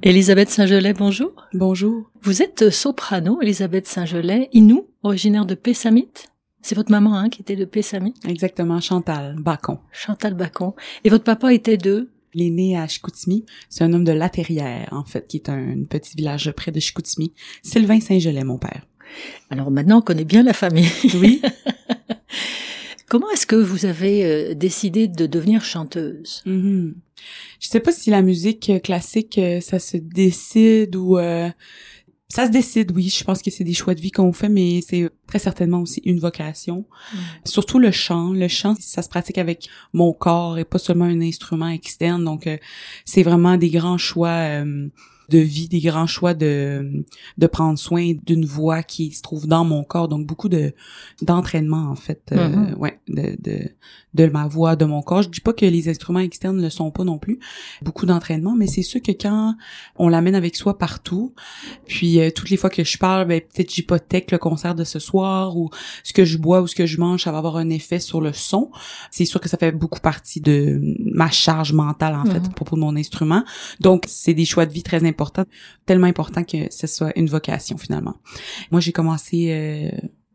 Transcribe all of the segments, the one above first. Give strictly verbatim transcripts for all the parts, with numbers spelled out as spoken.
Élisabeth Saint-Gelais, bonjour. Bonjour. Vous êtes soprano, Élisabeth Saint-Gelais, Inou, originaire de Pessamit. C'est votre maman hein, qui était de Pessamit. Exactement, Chantal Bacon. Chantal Bacon. Et votre papa était de? Il est né à Chicoutimi. C'est un homme de La Terrière, en fait, qui est un petit village près de Chicoutimi. Sylvain Saint-Gelais, mon père. Alors maintenant, on connaît bien la famille. Oui. Comment est-ce que vous avez euh, décidé de devenir chanteuse? Mm-hmm. Je sais pas si la musique classique, ça se décide ou... Euh, ça se décide, oui. Je pense que c'est des choix de vie qu'on fait, mais c'est très certainement aussi une vocation. Mm. Surtout le chant. Le chant, ça se pratique avec mon corps et pas seulement un instrument externe. Donc, euh, c'est vraiment des grands choix... Euh, de vie, des grands choix de de prendre soin d'une voix qui se trouve dans mon corps, donc beaucoup de d'entraînement en fait, euh, mm-hmm. ouais, de de de ma voix, de mon corps. Je dis pas que les instruments externes le sont pas non plus, beaucoup d'entraînement, mais c'est sûr que quand on l'amène avec soi partout, puis euh, toutes les fois que je parle, ben peut-être j'hypothèque le concert de ce soir ou ce que je bois ou ce que je mange, ça va avoir un effet sur le son. C'est sûr que ça fait beaucoup partie de ma charge mentale en mm-hmm. fait à propos de mon instrument. Donc c'est des choix de vie très importants. important, tellement important que ce soit une vocation finalement. Moi, j'ai commencé euh,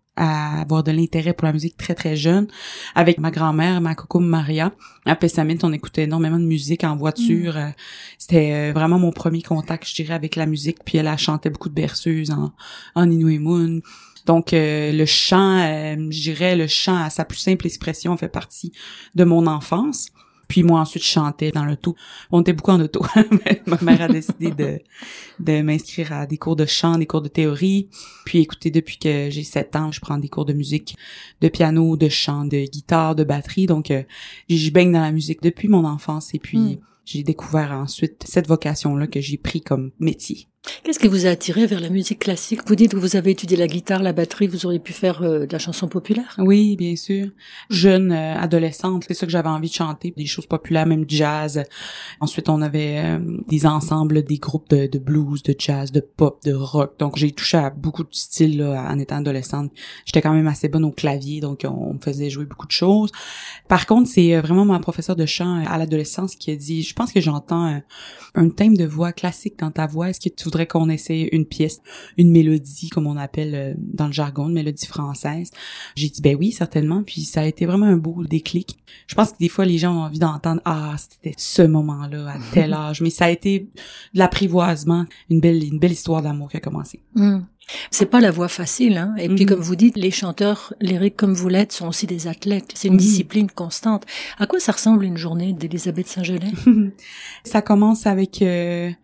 à avoir de l'intérêt pour la musique très très jeune avec ma grand-mère, ma coco Maria. À Pessamit, on écoutait énormément de musique en voiture. Mm. C'était euh, vraiment mon premier contact, je dirais, avec la musique. Puis elle, elle chantait beaucoup de berceuses en, en Inuimun. Donc, euh, le chant, euh, je dirais, le chant à sa plus simple expression fait partie de mon enfance. Puis moi, ensuite, je chantais dans l'auto. On était beaucoup en auto. Ma mère a décidé de de m'inscrire à des cours de chant, des cours de théorie. Puis écoutez, depuis que j'ai sept ans, je prends des cours de musique, de piano, de chant, de guitare, de batterie. Donc, euh, je baigne dans la musique depuis mon enfance. Et puis, mm. j'ai découvert ensuite cette vocation-là que j'ai pris comme métier. Qu'est-ce qui vous a attiré vers la musique classique? Vous dites que vous avez étudié la guitare, la batterie, vous auriez pu faire euh, de la chanson populaire? Oui, bien sûr. Jeune, euh, adolescente, c'est ça que j'avais envie de chanter, des choses populaires, même jazz. Ensuite, on avait euh, des ensembles, des groupes de, de blues, de jazz, de pop, de rock. Donc, j'ai touché à beaucoup de styles là, en étant adolescente. J'étais quand même assez bonne au clavier, donc on me faisait jouer beaucoup de choses. Par contre, c'est vraiment ma professeure de chant à l'adolescence qui a dit, je pense que j'entends euh, un thème de voix classique dans ta voix. Est-ce que tu voudrais qu'on essaie une pièce, une mélodie, comme on appelle euh, dans le jargon, une mélodie française? J'ai dit, ben oui, certainement. Puis ça a été vraiment un beau déclic. Je pense que des fois, les gens ont envie d'entendre, ah, c'était ce moment-là, à tel âge. Mais ça a été de l'apprivoisement, une belle, une belle histoire d'amour qui a commencé. Mm. C'est pas la voie facile, hein. Et mm-hmm. puis, comme vous dites, les chanteurs lyriques comme vous l'êtes sont aussi des athlètes. C'est une mm-hmm. discipline constante. À quoi ça ressemble une journée d'Élisabeth Saint-Gelais? Ça commence avec euh,